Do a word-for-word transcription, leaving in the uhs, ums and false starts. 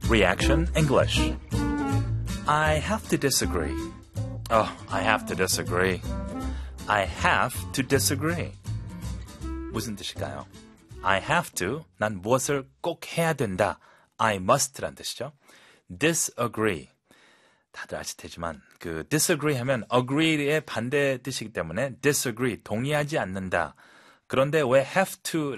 Reaction English. I have to disagree. Oh, I have to disagree. I have to disagree. 무슨 뜻일까요? I have to, 난 무엇을 꼭 해야 된다. I must란 뜻이죠. Disagree. 다들 아실 테지만 그 disagree 하면 agree의 반대 뜻이기 때문에 disagree, 동의하지 않는다. 그런데 왜 have to